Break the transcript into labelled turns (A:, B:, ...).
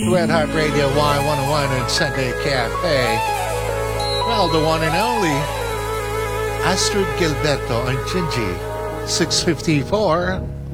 A: Red Heart Radio Y101 and Sunday Cafe. Well, the one and only Astrid Gilberto and Gingy, 654.